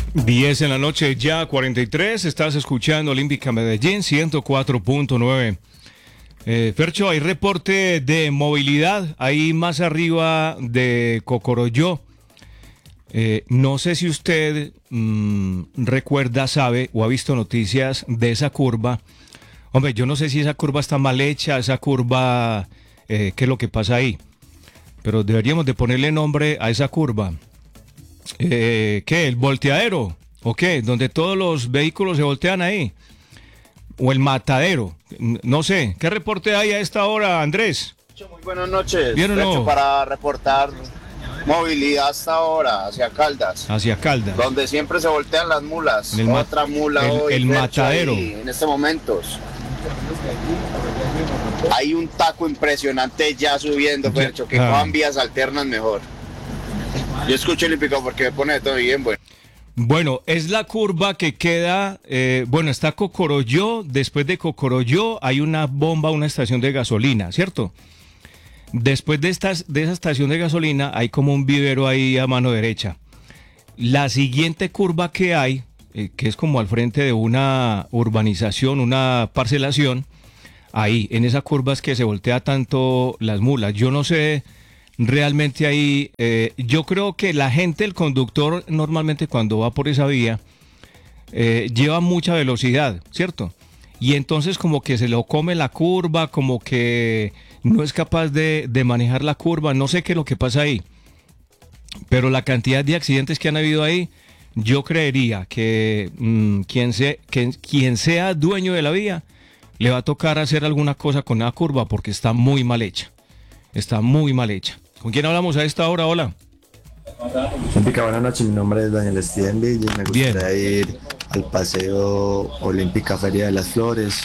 10 en la noche, ya 43, estás escuchando Olímpica Medellín 104.9. Fercho, hay reporte de movilidad ahí más arriba de Cocorolló. No sé si usted recuerda, sabe o ha visto noticias de esa curva. Hombre, yo no sé si esa curva está mal hecha, esa curva, qué es lo que pasa ahí. Pero deberíamos de ponerle nombre a esa curva. ¿Qué? ¿El volteadero? ¿O qué? Donde todos los vehículos se voltean ahí. ¿O el matadero? No sé. ¿Qué reporte hay a esta hora, Andrés? Muy buenas noches. ¿Bien o no? Para reportar movilidad hasta ahora, hacia Caldas. Hacia Caldas. Donde siempre se voltean las mulas. Otra mula hoy. El matadero. En este momento. Hay un taco impresionante ya subiendo, Fercho, que cojan vías alternas mejor. Yo escucho Olímpico porque me pone todo bien, bueno. Bueno, es la curva que queda, está Cocorolló, después de Cocorolló hay una bomba, una estación de gasolina, ¿cierto? Después de esa estación de gasolina hay como un vivero ahí a mano derecha. La siguiente curva que hay, que es como al frente de una urbanización, una parcelación, ahí, en esa curva es que se voltea tanto las mulas. Yo no sé... Realmente ahí, yo creo que la gente, el conductor, normalmente cuando va por esa vía, lleva mucha velocidad, ¿cierto? Y entonces como que se lo come la curva, como que no es capaz de manejar la curva, no sé qué es lo que pasa ahí. Pero la cantidad de accidentes que han habido ahí, yo creería que quien sea dueño de la vía, le va a tocar hacer alguna cosa con la curva porque está muy mal hecha. Está muy mal hecha. ¿Con quién hablamos a esta hora? Hola. Olímpica, buenas noches. Mi nombre es Daniel Steven Villa y me gustaría ir al paseo Olímpica Feria de las Flores.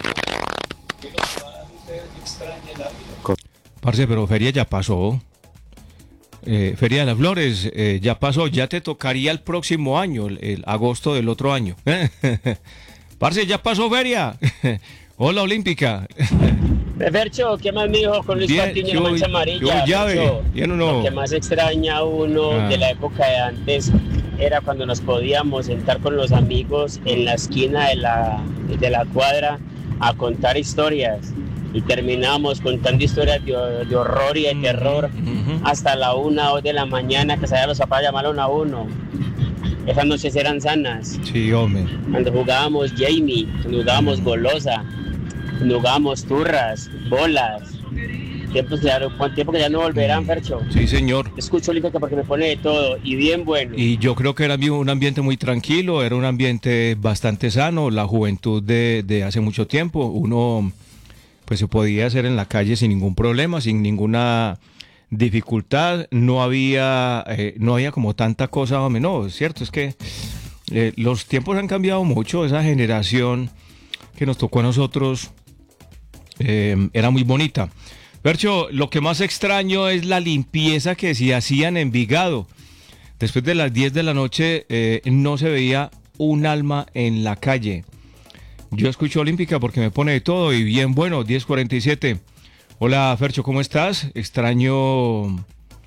Parce, pero feria ya pasó. Feria de las Flores ya pasó. Ya te tocaría el próximo año, el agosto del otro año. Parce, ya pasó feria. Hola, Olímpica. Fercho, ¿qué más, mijo? Con Luis Patiño y la mancha amarilla. ¿Bien o no? Lo que más extraña uno de la época de antes era cuando nos podíamos sentar con los amigos en la esquina de la cuadra a contar historias. Y terminábamos contando historias de horror y de terror hasta la 1 o 2 de la mañana, que salían los papás a llamarlo a uno. Esas noches eran sanas. Sí, hombre. Cuando jugábamos Jamie, cuando jugábamos Golosa, cuando jugábamos turras, bolas. Tiempos que ya no volverán, Fercho. Sí, señor. Escucho Olímpica porque me pone de todo y bien bueno. Y yo creo que era un ambiente muy tranquilo, era un ambiente bastante sano, la juventud de hace mucho tiempo. Uno pues se podía hacer en la calle sin ningún problema, sin ninguna dificultad. No había como tanta cosa, hombre. No, es cierto, es que los tiempos han cambiado mucho. Esa generación que nos tocó a nosotros era muy bonita. Percho, lo que más extraño es la limpieza que se hacía en Envigado. Después de las 10 de la noche no se veía un alma en la calle. Yo escucho Olímpica porque me pone de todo y bien bueno, 10:47. Hola, Fercho, ¿cómo estás? Extraño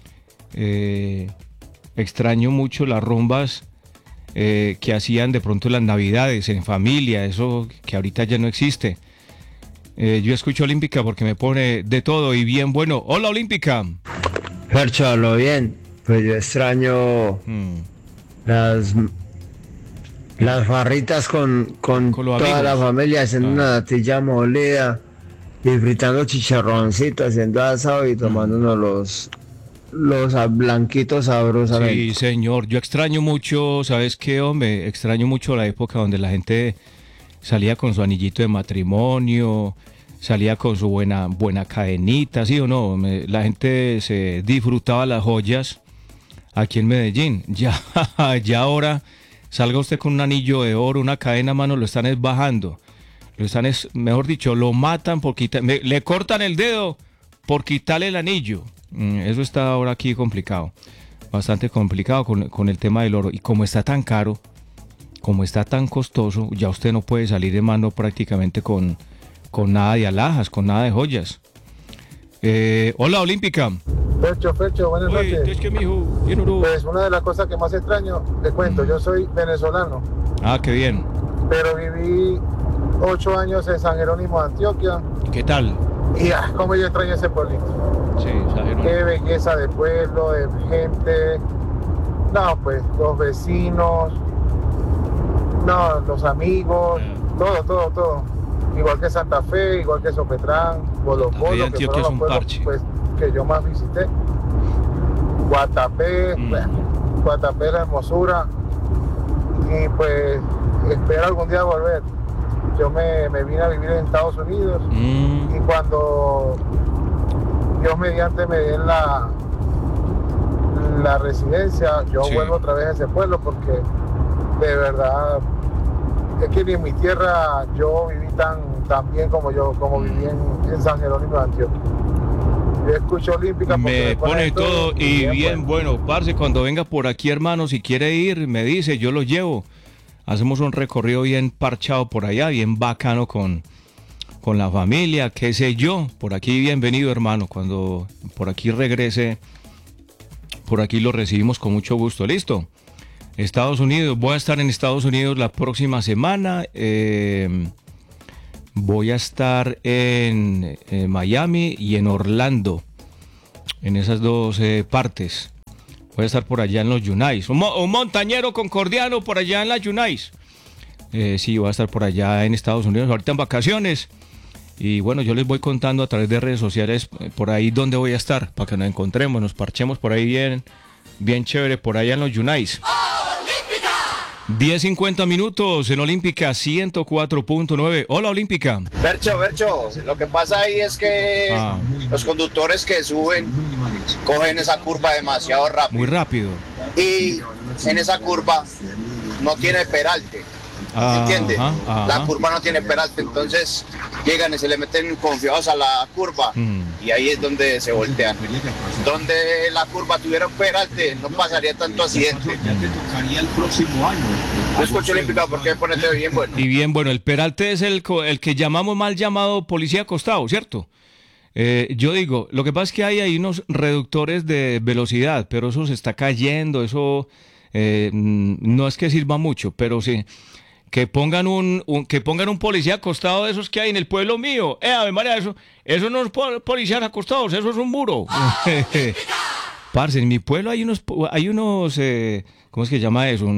mucho las rumbas que hacían de pronto las navidades en familia, eso que ahorita ya no existe. Yo escucho Olímpica porque me pone de todo y bien bueno. Hola, Olímpica. Fercho, ¿lo bien? Pues yo extraño las farritas con toda la familia haciendo una natilla molida y fritando chicharroncitos, haciendo asado y tomándonos los blanquitos sabrosamente. Sí, señor. Yo extraño mucho, ¿sabes qué, hombre? Extraño mucho la época donde la gente salía con su anillito de matrimonio, salía con su buena cadenita, ¿sí o no? La gente se disfrutaba las joyas aquí en Medellín. Ya ahora salga usted con un anillo de oro, una cadena, mano, lo están bajando. Mejor dicho, lo matan le cortan el dedo por quitarle el anillo. Eso está ahora aquí complicado, bastante complicado con el tema del oro. Y como está tan caro, como está tan costoso, ya usted no puede salir de mano prácticamente con nada de alhajas, con nada de joyas. Hola, Olímpica. Fercho, buenas noches. Es que, mijo, bien oro. Pues una de las cosas que más extraño, te cuento, yo soy venezolano. Ah, qué bien. Pero viví 8 años en San Jerónimo, Antioquia. ¿Qué tal? Y cómo yo extraño ese pueblito. Sí, San Jerónimo. Qué belleza de pueblo, de gente. No, pues los vecinos, no, los amigos, todo. Igual que Santa Fe, igual que Sopetrán, Bolo, que fueron los pueblos pues, que yo más visité. Guatapé, Guatapé, la hermosura. Y pues espero algún día volver. Yo me vine a vivir en Estados Unidos y cuando Dios mediante me den la residencia, yo vuelvo otra vez a ese pueblo porque de verdad es que ni en mi tierra yo viví tan bien como viví en San Jerónimo de Antioquia. Yo escucho Olímpica porque me pone todo y bien bueno, parce, cuando venga por aquí, hermano, si quiere ir, me dice, yo lo llevo. Hacemos un recorrido bien parchado por allá, bien bacano con la familia, qué sé yo. Por aquí bienvenido, hermano. Cuando por aquí regrese, por aquí lo recibimos con mucho gusto. ¿Listo? Estados Unidos, voy a estar en Estados Unidos la próxima semana. Voy a estar en Miami y en Orlando, en esas dos partes. Voy a estar por allá en los Yunais. Un montañero concordiano por allá en las Yunais. Sí, voy a estar por allá en Estados Unidos, ahorita en vacaciones. Y bueno, yo les voy contando a través de redes sociales por ahí dónde voy a estar, para que nos encontremos, nos parchemos por ahí bien chévere, por allá en los Yunais. 10:50 minutos en Olímpica 104.9. Hola, Olímpica. Bercho, lo que pasa ahí es que los conductores que suben cogen esa curva demasiado rápido. Muy rápido. Y en esa curva no tiene peralte. ¿Entiendes? La curva no tiene peralte, entonces llegan y se le meten confiados a la curva y ahí es donde se voltean. Donde la curva tuviera un peralte no pasaría tanto accidente. Yo escucho Olímpica porque ponete bien bueno. Y bien bueno, el peralte es el que llamamos mal llamado policía acostado, ¿cierto? Yo digo, lo que pasa es que hay unos reductores de velocidad, pero eso se está cayendo, eso no es que sirva mucho, pero sí. Que pongan un policía acostado de esos que hay en el pueblo mío. Ave María, eso no es policías acostados, eso es un muro. Parce, en mi pueblo hay unos ¿cómo es que se llama eso?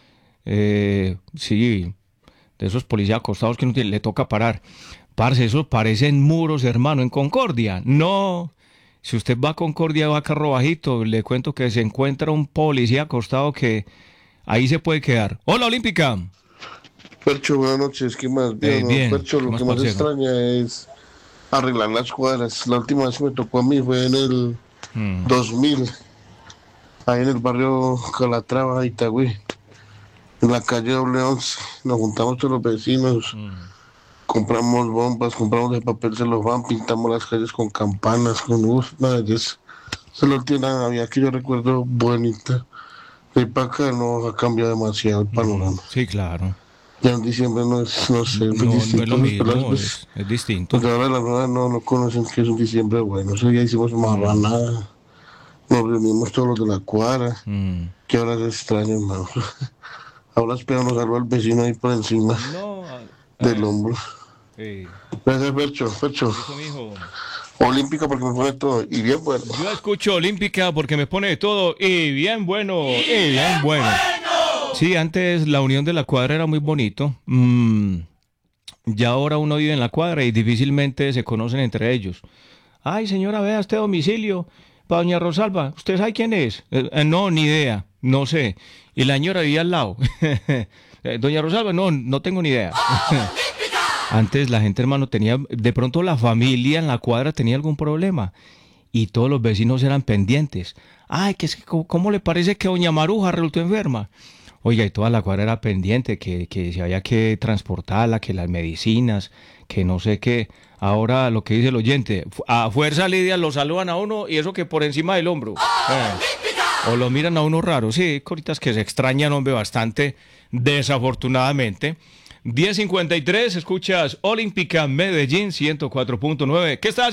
Sí, de esos policías acostados que no le toca parar. Parce, esos parecen muros, hermano, en Concordia. No, si usted va a Concordia, va a Carro Bajito, le cuento que se encuentra un policía acostado que ahí se puede quedar. Hola, Olímpica. Percho, buenas noches, ¿qué más? Bien. Percho, lo que más extraña es arreglar las cuadras. La última vez que me tocó a mí fue en el 2000, ahí en el barrio Calatrava, Itagüí, en la calle W11. Nos juntamos todos los vecinos, compramos bombas, compramos el papel celofán, pintamos las calles con campanas, con luz, nada de eso. Esa es la última Navidad que yo recuerdo bonita. De para acá no ha cambiado demasiado el panorama. Sí, claro. Ya en diciembre no sé, no es lo mismo, es distinto. Porque ahora las nuevas no conocen que es un diciembre bueno. Eso ya hicimos marranada, nos reunimos todos los de la cuadra, que ahora se extraña, hermano. Ahora esperamos algo al vecino ahí por encima del hombro. Gracias, Percho. Olímpica porque me pone todo y bien bueno. Yo escucho Olímpica porque me pone todo y bien bueno, Sí, antes la unión de la cuadra era muy bonito. Ya ahora uno vive en la cuadra y difícilmente se conocen entre ellos. Ay, señora, vea este domicilio para doña Rosalba. ¿Usted sabe quién es? No, ni idea, no sé. Y la señora vivía al lado. Doña Rosalba, no tengo ni idea. Antes la gente, hermano, tenía, de pronto la familia en la cuadra tenía algún problema y todos los vecinos eran pendientes. Ay, ¿cómo le parece que doña Maruja resultó enferma? Oiga, y toda la cuadra era pendiente, que si había que transportarla, que las medicinas, que no sé qué. Ahora lo que dice el oyente, a fuerza Lidia lo saludan a uno y eso que por encima del hombro. O lo miran a uno raro. Sí, cositas que se extrañan, hombre, bastante, desafortunadamente. 10:53, escuchas Olímpica Medellín 104.9. ¿Qué estás haciendo?